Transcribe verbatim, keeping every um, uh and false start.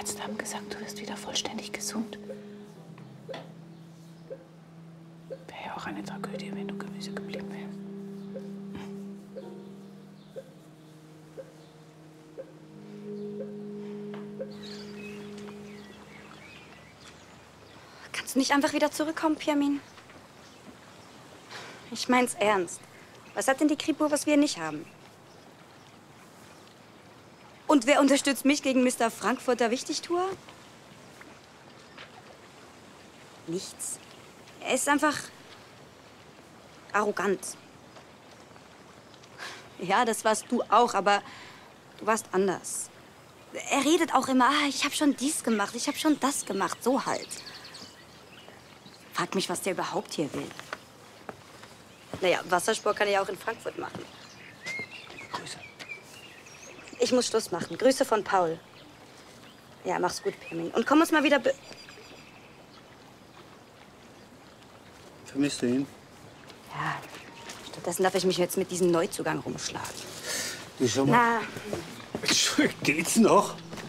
Ärzte haben gesagt, du wirst wieder vollständig gesund. Wäre ja auch eine Tragödie, wenn du Gemüse geblieben wärst. Kannst du nicht einfach wieder zurückkommen, Pirmin? Ich mein's ernst. Was hat denn die Kripo, was wir nicht haben? Und wer unterstützt mich gegen Mister Frankfurter Wichtigtuer? Nichts. Er ist einfach arrogant. Ja, das warst du auch, aber du warst anders. Er redet auch immer, ah, ich habe schon dies gemacht, ich habe schon das gemacht, so halt. Frag mich, was der überhaupt hier will. Naja, Wassersport kann er ja auch in Frankfurt machen. Grüße. Ich muss Schluss machen. Grüße von Paul. Ja, mach's gut, Pirmin. Und komm uns mal wieder be... Vermisst du ihn? Ja, stattdessen darf ich mich jetzt mit diesem Neuzugang rumschlagen. Du schon mal... Na, Entschuldigung, geht's noch?